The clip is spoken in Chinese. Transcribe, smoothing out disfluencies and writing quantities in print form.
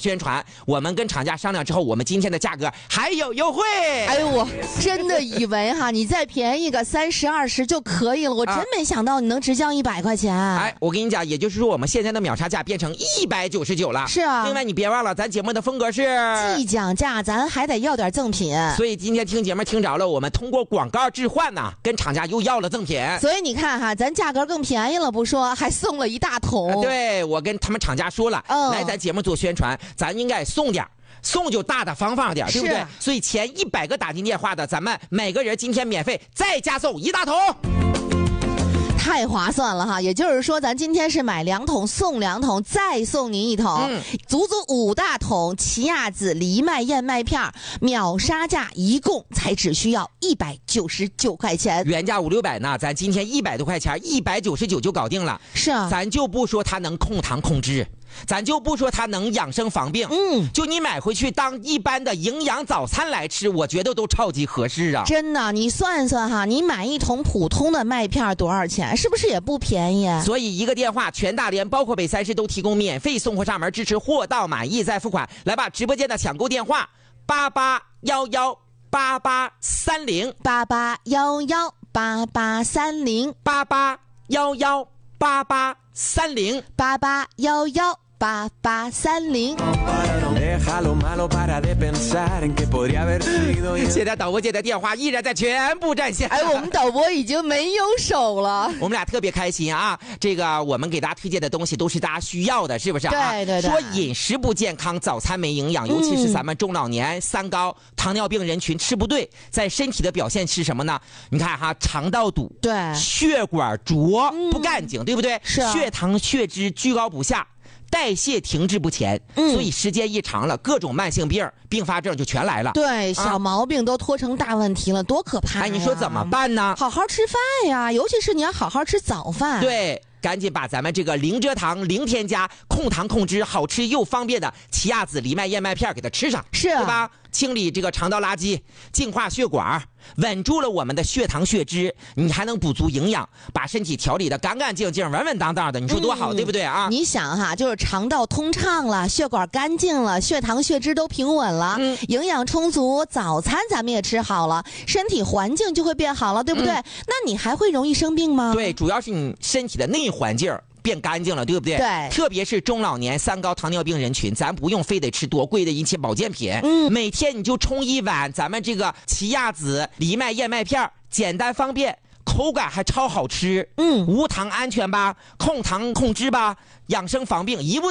宣传，我们跟厂家商量之后，我们今天的价格还有优惠。 哎呦，我真的以为哈，你再便宜个30、20就可以了，我真没想到你能直降100块钱。 哎，我跟你讲，也就是说我们现在的秒杀价变成199了。 是啊。 另外你别忘了，咱节目的风格是既讲价，咱还得要点赠品。 所以今天听节目听着了，我们通过广告置换呢，跟厂家又要了赠品。 所以你看哈，咱价格更便宜了不说，还送了1大桶。 对，我跟他们厂家说了，来咱节目做宣传，咱应该送点。送就大大方方点，对不对？所以前100个打进电话的，咱们每个人今天免费再加送1大桶， 太划算了哈！也就是说，咱今天是买2桶送2桶，再送您1桶，足足5大桶奇亚籽藜麦燕麦片，秒杀价一共才只需要199块钱， 原价500、600呢，咱今天100多块钱，199就搞定了。 是啊， 咱就不说它能控糖控脂。咱就不说它能养生防病，就你买回去当一般的营养早餐来吃，我觉得都超级合适啊！ 真的，你算算哈，你买1桶普通的麦片多少钱？是不是也不便宜？ 所以一个电话，全大连包括北3市都提供免费送货上门，支持货到满意再付款。来吧，直播间的抢购电话88118830，88118830。现在导播界的电话依然在全部占线。 哎，我们导播已经没有手了。 我们俩特别开心啊！这个我们给大家推荐的东西都是大家需要的，是不是啊？ 对。 说饮食不健康，早餐没营养，尤其是咱们中老年、三高、糖尿病人群吃不对，在身体的表现是什么呢？你看哈，肠道堵， 对， 血管浊不干净，对不对？ 是啊。 血糖血脂居高不下。代谢停滞不前，所以时间一长了，各种慢性病、并发症就全来了。 对，小毛病都拖成大问题了，多可怕呀！ 哎，你说怎么办呢？ 好好吃饭呀，尤其是你要好好吃早饭。 对，赶紧把咱们这个零蔗糖、零添加、控糖控脂、好吃又方便的奇亚籽藜麦燕麦片给它吃上， 是对吧？清理这个肠道垃圾，净化血管，稳住了我们的血糖血脂，你还能补足营养，把身体调理的干干净净、稳稳当当的，你说多好，对不对啊？ 你想哈，就是肠道通畅了，血管干净了，血糖血脂都平稳了，营养充足，早餐咱们也吃好了，身体环境就会变好了，对不对？那你还会容易生病吗？ 对，主要是你身体的内环境变干净了，对不对？ 对， 特别是中老年、三高、糖尿病人群，咱不用非得吃多贵的一些保健品，每天你就冲1碗咱们这个奇亚籽藜麦燕麦片，简单方便，口感还超好吃，无糖安全吧，控糖控脂吧，养生防病一步